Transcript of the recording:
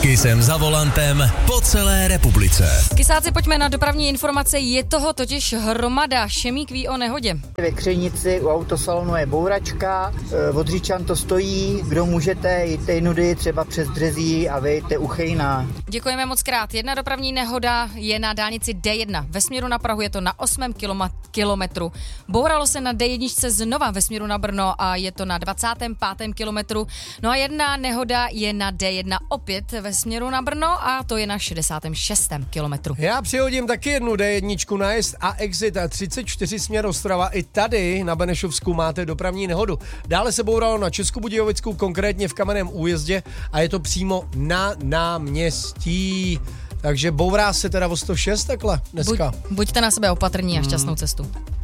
Kysem za volantem po celé republice. Kysáci, pojďme na dopravní informace, je toho totiž hromada. Šemík ví o nehodě. Ve Křenici u autosalonu je bouračka, od Říčan to stojí, kdo můžete, jděte jinudy třeba přes Březí a vyjďte u Chejna. Děkujeme moc krát. Jedna dopravní nehoda je na dálnici D1. Ve směru na Prahu je to na 8. kilometru. Bouralo se na D1 znova ve směru na Brno a je to na 25. kilometru. No a jedna nehoda je na D1 opět ve směru na Brno a to je na 66. kilometru. Já přihodím taky jednu D1 nájezd a exit 34 směr Ostrava. I tady na Benešovsku máte dopravní nehodu. Dále se bouralo na Českobudějovicku, konkrétně v Kamenném újezdě a je to přímo na náměstí. Takže bourá se teda o 106 takhle dneska. Buďte na sebe opatrní a šťastnou cestu.